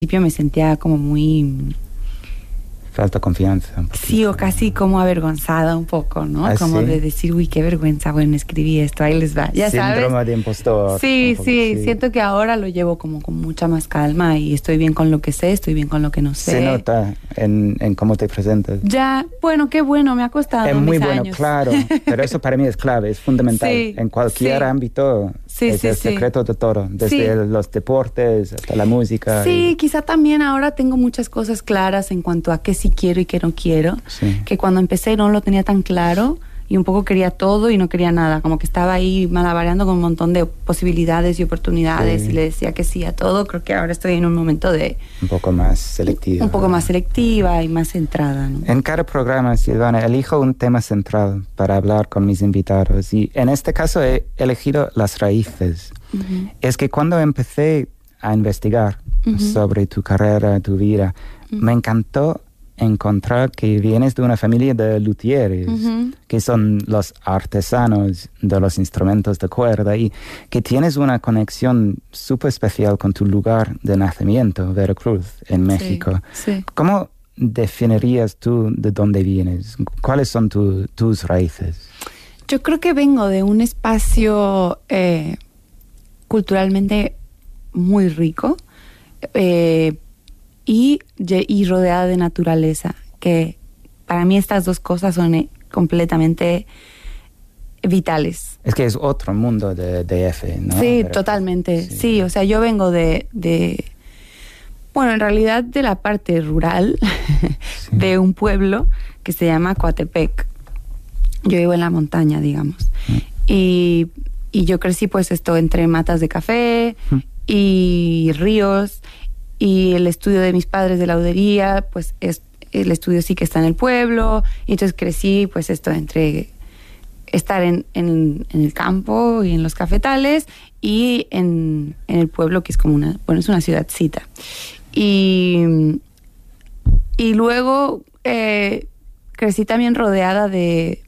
principio me sentía como muy... Falta confianza. Sí, o casi como avergonzada un poco, ¿no? ¿Ah, como sí? de decir, uy, qué vergüenza, bueno, escribí esto, ahí les va. Ya Síndrome sabes. de impostor. Sí, Poco, sí, siento que ahora lo llevo como con mucha más calma y estoy bien con lo que sé, estoy bien con lo que no sé. Se nota en cómo te presentas. Ya, bueno, qué bueno, me ha costado Es mis muy bueno, años. claro, pero eso para mí es clave, es fundamental. Sí, En cualquier sí. ámbito Sí, es sí, el sí. secreto de todo, desde los deportes hasta la música. Sí, quizá también ahora tengo muchas cosas claras en cuanto a qué sí quiero y qué no quiero, Sí. que cuando empecé no lo tenía tan claro y un poco quería todo y no quería nada, como que estaba ahí malabareando con un montón de posibilidades y oportunidades Sí. y le decía que sí a todo. Creo que ahora estoy en un momento de Un poco más selectiva. un poco más selectiva y más centrada, ¿no? En cada programa, Silvana, elijo un tema central para hablar con mis invitados y en este caso he elegido las raíces. Uh-huh. Es que cuando empecé a investigar sobre tu carrera, tu vida, me encantó encontrar que vienes de una familia de luthieres, que son los artesanos de los instrumentos de cuerda, y que tienes una conexión súper especial con tu lugar de nacimiento, Veracruz, en México. Sí. ¿Cómo definirías tú de dónde vienes? ¿Cuáles son tus raíces? Yo creo que vengo de un espacio culturalmente muy rico, y rodeada de naturaleza, que para mí estas dos cosas son completamente vitales. Es que es otro mundo de DF, ¿no? Sí, Veracruz. totalmente. Sí. Sí, o sea, yo vengo de bueno, en realidad de la parte rural de un pueblo que se llama Coatepec. Yo vivo en la montaña, digamos. Y yo crecí pues esto entre matas de café y ríos, y el estudio de mis padres de laudería, pues el estudio sí que está en el pueblo, y entonces crecí pues esto entre estar en el campo y en los cafetales y en el pueblo, que es como es una ciudadcita. Y luego crecí también rodeada de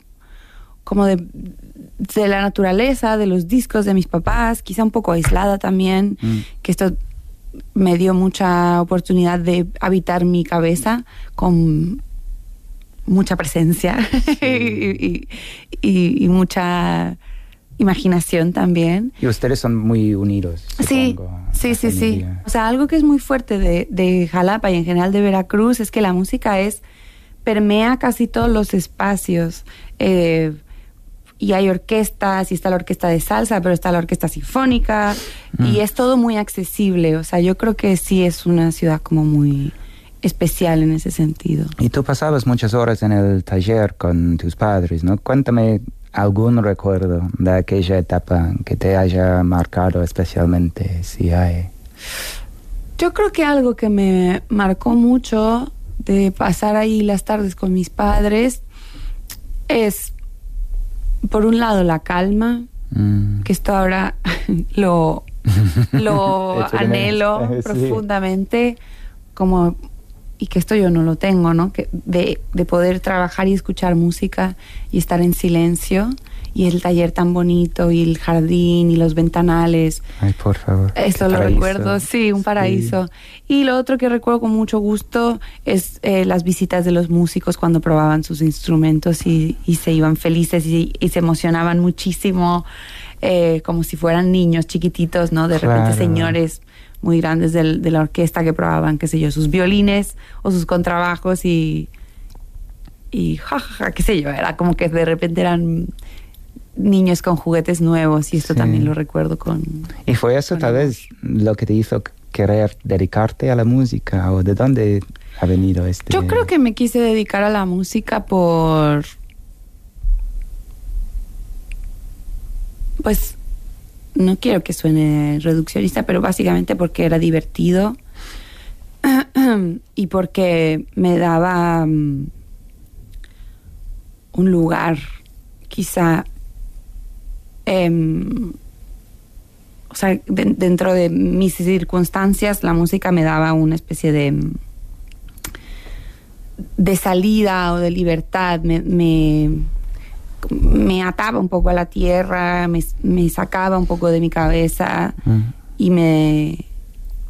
la naturaleza, de los discos de mis papás, quizá un poco aislada también, que esto me dio mucha oportunidad de habitar mi cabeza con mucha presencia y mucha imaginación también. Y ustedes son muy unidos, supongo. Sí. O sea, algo que es muy fuerte de Jalapa y en general de Veracruz es que la música permea casi todos los espacios. Y hay orquestas, y está la orquesta de salsa, pero está la orquesta sinfónica, y es todo muy accesible. O sea, yo creo que sí es una ciudad como muy especial en ese sentido. Y tú pasabas muchas horas en el taller con tus padres, ¿no? Cuéntame algún recuerdo de aquella etapa que te haya marcado especialmente, si hay. Yo creo que algo que me marcó mucho de pasar ahí las tardes con mis padres es, por un lado, la calma, que esto ahora lo anhelo profundamente, y que esto yo no lo tengo, ¿no? Que de poder trabajar y escuchar música y estar en silencio, y el taller tan bonito, y el jardín, y los ventanales. Ay, por favor. Esto lo recuerdo, sí, un paraíso. Sí. Y lo otro que recuerdo con mucho gusto es las visitas de los músicos cuando probaban sus instrumentos y se iban felices y se emocionaban muchísimo, como si fueran niños chiquititos, ¿no? De repente señores muy grandes de la orquesta que probaban, qué sé yo, sus violines o sus contrabajos y qué sé yo, era como que de repente eran niños con juguetes nuevos, y esto también lo recuerdo con... ¿Y fue eso tal vez lo que te hizo querer dedicarte a la música, o de dónde ha venido este...? Yo creo que me quise dedicar a la música pues no quiero que suene reduccionista, pero básicamente porque era divertido y porque me daba un lugar, quizá, o sea, dentro de mis circunstancias, la música me daba una especie de salida o de libertad. Me ataba un poco a la tierra, me sacaba un poco de mi cabeza y me